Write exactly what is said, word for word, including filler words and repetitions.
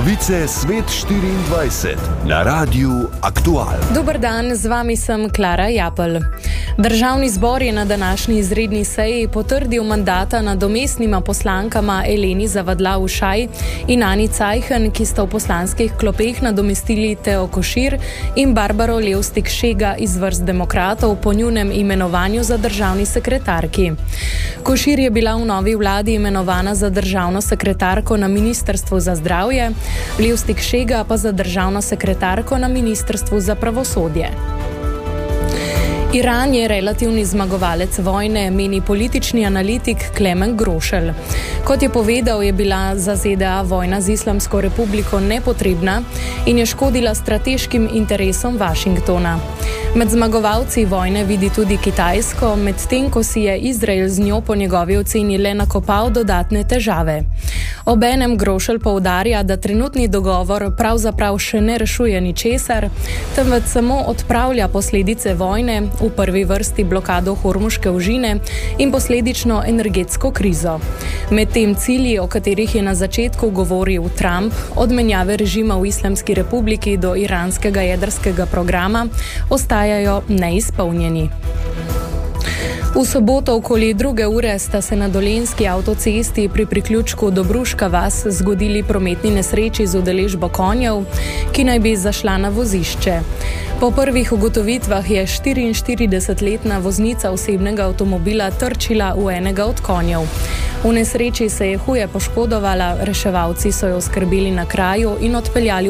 Novice Svet štiriindvajset na Radiu Aktual. Dober dan, z vami sem Klara Japelj. Državni zbor je na današnji izredni seji potrdil mandata nadomestnima poslankama Eleni Zavadlav Ušaj in Ani Cajhen, ki sta v poslanskih klopeh nadomestili Teo Košir in Barbaro Levstik Šega iz vrst demokratov po njunem imenovanju za državni sekretarki. Košir je bila v novi vladi imenovana za državno sekretarko na Ministrstvu za zdravje, Levstik Šega pa za državno sekretarko na Ministrstvu za pravosodje. Iran je relativni zmagovalec vojne, meni politični analitik Klemen Grošelj. Kot je povedal, je bila za Z D A vojna z Islamsko republiko nepotrebna in je škodila strateškim interesom Washingtona. Med zmagovalci vojne vidi tudi Kitajsko, medtem ko si je Izrael z njo po njegovi oceni le nakopal dodatne težave. Obenem Grošelj poudarja, da trenutni dogovor pravzaprav še ne rešuje ničesar, temveč samo odpravlja posledice vojne, v prvi vrsti blokado Hormuške ožine in posledično energetsko krizo. Med tem cilji, o katerih je na začetku govoril Trump, od menjave režima v Islamski republiki do iranskega jedrskega programa, ostajajo neizpolnjeni. V soboto okoli druge ure sta se na dolenjski avtocesti pri priključku Dobruška vas zgodili prometni nesreči z udeležbo konjev, ki naj bi zašla na vozišče. Po prvih ugotovitvah je štiriinštiridesetletna voznica osebnega avtomobila trčila v enega od konjev. V nesreči se je huje poškodovala, reševalci so jo oskrbeli na kraju in odpeljali